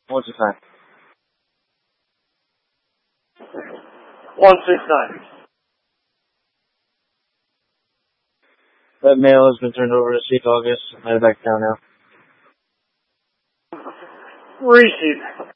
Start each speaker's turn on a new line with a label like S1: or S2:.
S1: What's the time?
S2: 169.
S1: That mail has been turned over to Chief August. I'm back down now.
S2: Received.